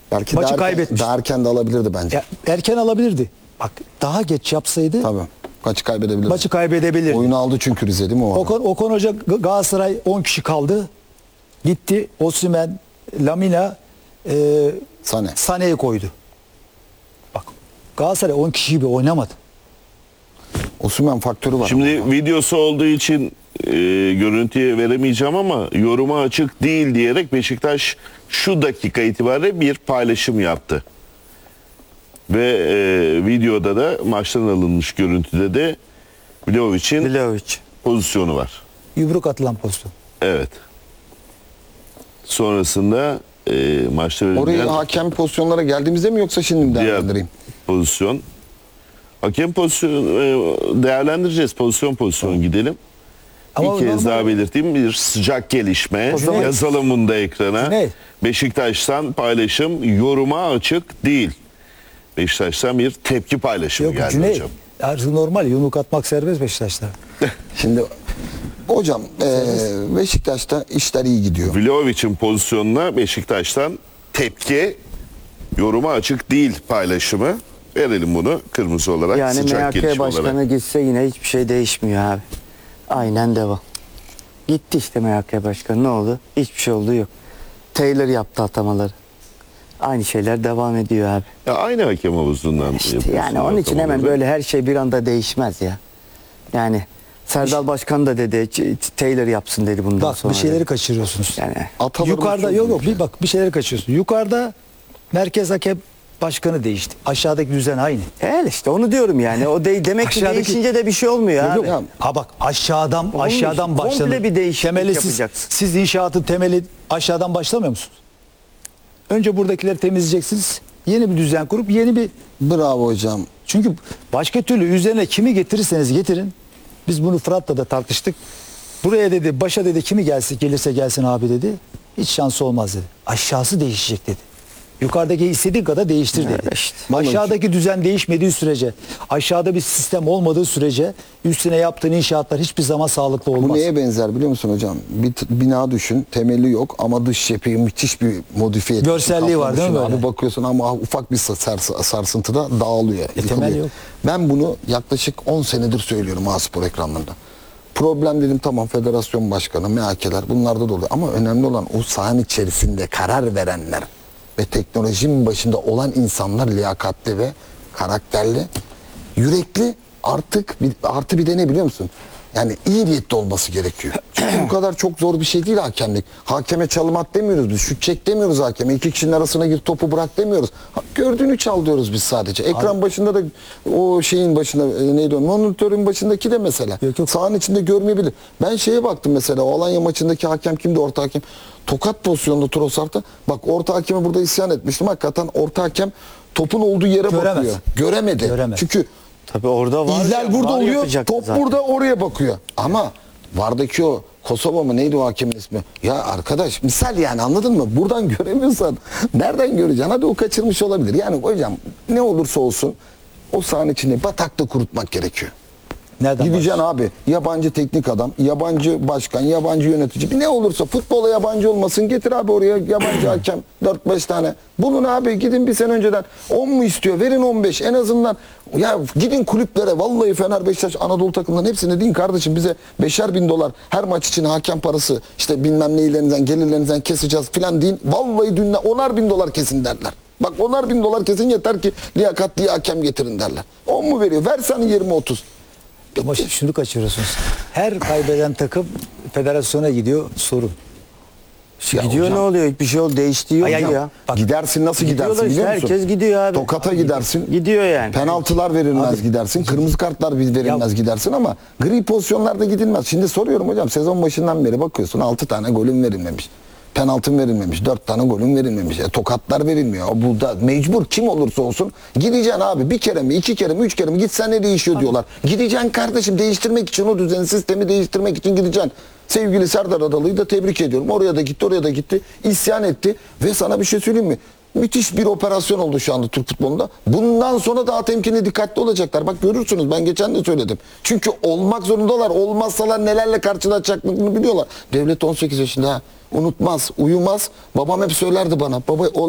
Belki Maçı daha kaybetmiş. daha erken de alabilirdi bence. Ya, erken alabilirdi. Bak daha geç yapsaydı Tabii. Maçı kaybedebilirdi. maçı kaybedebilirdi. Oyunu aldı çünkü Rize değil mi o ara? Okan Hoca Galatasaray 10 kişi kaldı. Gitti Osimhen, Lamina, Sané'yi koydu. Bak Galatasaray 10 kişi gibi oynamadı. Osimhen faktörü var. Şimdi videosu olduğu için görüntüye veremeyeceğim ama yoruma açık değil diyerek Beşiktaş şu dakika itibariyle bir paylaşım yaptı. Ve videoda da maçtan alınmış görüntüde de Vlahovic'in pozisyonu var. Yumruk atılan pozisyon. Evet. Sonrasında maçta Oraya verilen hakem pozisyonlara geldiğimizde mi yoksa şimdi mi diğer değerlendireyim? pozisyon. Hakem pozisyonu değerlendireceğiz. Pozisyon gidelim. Ama Bir kez normal- daha belirteyim, bir sıcak gelişme. Cüneyt. Yazalım bunu da ekrana. Cüneyt. Beşiktaş'tan paylaşım yoruma açık değil. Beşiktaş'tan bir tepki paylaşımı Yok geldi Cüneyt. hocam. Artık normal yumruk atmak serbest Beşiktaş'ta. Şimdi hocam Beşiktaş'ta işler iyi gidiyor. Vlahovic'in pozisyonuna Beşiktaş'tan tepki yoruma açık değil paylaşımı. Verelim bunu kırmızı olarak, Yani sıcak MHK gelişme başkanı olarak. gitse yine hiçbir şey değişmiyor abi. Aynen devam. Gitti işte MHK başkanı, ne oldu? Hiçbir şey oldu yok. Taylor yaptı atamaları. Aynı şeyler devam ediyor abi. Ya aynı hakem havuzundan İşte yapıyorsun yani onun için hemen atamaları. böyle her şey bir anda değişmez ya. Yani Serdal Başkan da dedi Taylor yapsın dedi bundan Bak sonra. bir şeyleri dedi. kaçırıyorsunuz. Yani Atalarımız Yukarıda çok yok büyük ya. bak bir şeyleri kaçırıyorsun. Yukarıda merkez hakem başkanı değişti. Aşağıdaki düzen aynı. işte onu diyorum yani. O demek ki Aşağıdaki- değişince de bir şey olmuyor Yok, abi. yok. Ha bak aşağıdan Olmuş. başlanır. Komple bir değişiklik Temeli yapacaksın. siz inşaatın temeli aşağıdan başlamıyor musunuz? Önce buradakileri temizleyeceksiniz. Yeni bir düzen kurup yeni bir Bravo hocam. çünkü başka türlü üzerine kimi getirirseniz getirin. Biz bunu Fırat'la da tartıştık. Buraya dedi başa dedi kimi gelirse gelsin abi dedi. Hiç şansı olmaz dedi. Aşağısı değişecek dedi. Yukarıdaki istediğin kadar değiştir dedi. işte. Aşağıdaki düzen değişmediği sürece, aşağıda bir sistem olmadığı sürece üstüne yaptığın inşaatlar hiçbir zaman sağlıklı olmaz. Bu neye benzer biliyor musun hocam? Bir bina düşün, temeli yok ama dış cepheyi müthiş bir modifiye etmişsin. Görselliği var değil mi kaplamışsın. böyle? Abi bakıyorsun ama ufak bir sarsıntıda dağılıyor. temel yıkılıyor. yok. Ben bunu yaklaşık 10 senedir söylüyorum A-Spor ekranlarında. Problem dedim tamam federasyon başkanı, MHK'ler bunlarda da oluyor. Ama önemli olan o sahanın içerisinde karar verenler ve teknolojinin başında olan insanlar liyakatli ve karakterli, yürekli artı bir de ne biliyor musun? Yani iyi niyetli olması gerekiyor. Çünkü bu kadar çok zor bir şey değil hakemlik. Hakeme çalım at demiyoruz biz. Şut çek demiyoruz hakeme. İki kişinin arasına gir topu bırak demiyoruz. Gördüğünü çal diyoruz biz sadece. Ekran başında da o şeyin başında neydi o monitörün başındaki de mesela. Yok. Sahanın içinde görmeyebilir. Ben şeye baktım mesela o Alanya maçındaki hakem kimdi orta hakem? Tokat pozisyonunda Trossard'ta. Bak orta hakeme burada isyan etmiştim. Hakikaten orta hakem topun olduğu yere Göremez. bakıyor. Göremedi. Göremez. Çünkü Tabii orada var. İhlal burada var oluyor, yapacaktı top zaten. burada oraya bakıyor. Ama vardaki o Kosova mı neydi o hakemin ismi? Ya arkadaş misal yani anladın mı? Buradan göremiyorsan nereden göreceksin? Hadi o kaçırmış olabilir. Yani hocam ne olursa olsun o sahanın içinde batakta kurutmak gerekiyor. Nereden Gideceksin abi yabancı teknik adam, yabancı başkan, yabancı yönetici ne olursa futbola yabancı olmasın getir abi oraya yabancı hakem 4-5 tane. Bulun abi gidin bir sene önceden 10 mu istiyor verin 15 en azından ya gidin kulüplere vallahi Fener Beşiktaş Anadolu takımlarının hepsine deyin kardeşim bize 5'er bin dolar her maç için hakem parası işte bilmem neylerinizden gelirlerinizden keseceğiz filan deyin. Vallahi dünle 10'ar bin dolar kesin derler. Bak 10'ar bin dolar kesin yeter ki liyakatli hakem getirin derler. 10 mu veriyor versen 20-30. Ama şunu kaçırıyorsunuz. Her kaybeden takım federasyona gidiyor sorun. Ya Gidiyor hocam, ne oluyor? Hiçbir şey oldu değişti yok Ay, ay, ya. bak, gidersin nasıl Gidiyorlar gidersin işte, biliyor musun? herkes gidiyor abi. Tokat'a gidersin. Gidiyor yani. Penaltılar verilmez gidersin. Kırmızı kartlar verilmez gidersin ama gri pozisyonlarda gidilmez. Şimdi soruyorum hocam sezon başından beri bakıyorsun 6 tane golün verilmemiş. Penaltın verilmemiş. 4 tane golün verilmemiş. Tokatlar verilmiyor. Burada mecbur kim olursa olsun gideceksin abi. Bir kere mi, 2 kere mi, 3 kere mi gitsen ne değişiyor diyorlar. Gideceksin kardeşim değiştirmek için o düzeni sistemi değiştirmek için gideceksin. Sevgili Serdar Adalı'yı da tebrik ediyorum. Oraya da gitti, oraya da gitti. İsyan etti ve sana bir şey söyleyeyim mi? Müthiş bir operasyon oldu şu anda Türk futbolunda. Bundan sonra daha temkinli dikkatli olacaklar. Bak görürsünüz ben geçen de söyledim. Çünkü olmak zorundalar. Olmazsalar nelerle karşılaşacaklarını biliyorlar. Devlet 18 yaşında ha. Unutmaz, uyumaz. Babam hep söylerdi bana. Baba